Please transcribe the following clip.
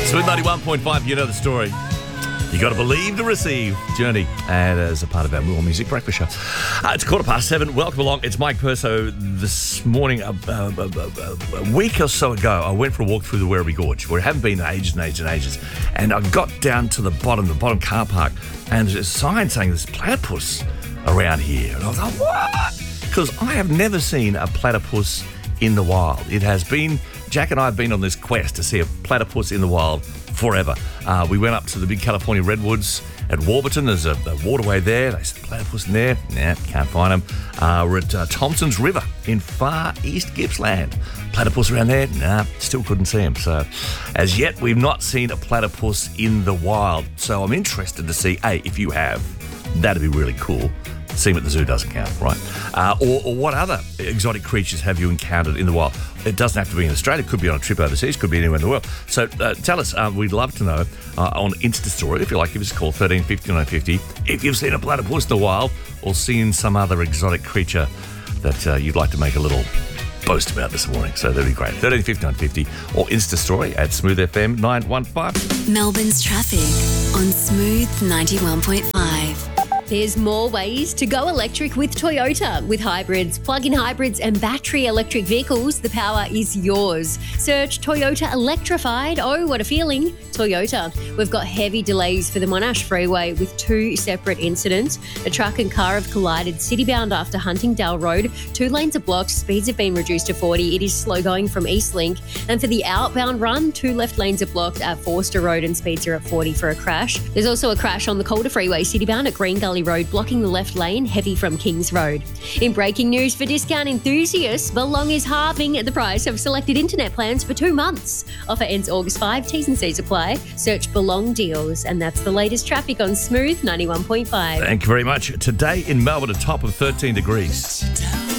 Smooth 91.5, you know the story. You got to believe to receive. Journey, and as a part of our More Music Breakfast Show. It's 7:15. Welcome along. It's Mike Perso. This morning, a week or so ago, I went for a walk through the Werribee Gorge, where I haven't been in ages and ages and ages. And I got down to the bottom car park, and there's a sign saying there's platypus around here. And I was like, what? Because I have never seen a platypus in the wild. It has been, Jack and I have been on this quest to see a platypus in the wild forever. We went up to the big California redwoods at Warburton. There's a waterway there. They said platypus in there. Nah, can't find them. We're at Thompson's River in far east Gippsland. Platypus around there? Nah, still couldn't see him. So, as yet, we've not seen a platypus in the wild. So I'm interested to see, if you have, that'd be really cool. See him at the zoo doesn't count, right? Or what other exotic creatures have you encountered in the wild? It doesn't have to be in Australia. It could be on a trip overseas. Could be anywhere in the world. So tell us. We'd love to know on Insta Story. If you like, give us a call, 1350 950. If you've seen a platypus in the wild or seen some other exotic creature that you'd like to make a little boast about this morning. So that'd be great. 1350 950 or Insta Story at Smooth FM 915. Melbourne's traffic on Smooth 91.5. There's more ways to go electric with Toyota. With hybrids, plug-in hybrids and battery electric vehicles, the power is yours. Search Toyota Electrified. Oh, what a feeling. Toyota. We've got heavy delays for the Monash Freeway with two separate incidents. A truck and car have collided citybound after Huntingdale Road. 2 lanes are blocked. Speeds have been reduced to 40. It is slow going from Eastlink. And for the outbound run, 2 left lanes are blocked at Forster Road and speeds are at 40 for a crash. There's also a crash on the Calder Freeway citybound at Green Gully Road, blocking the left lane, heavy from Kings Road. In breaking news for discount enthusiasts, Belong is halving the price of selected internet plans for 2 months. Offer ends August 5. T's and C's apply. Search Belong Deals. And that's the latest traffic on Smooth 91.5. Thank you very much. Today in Melbourne, a top of 13 degrees.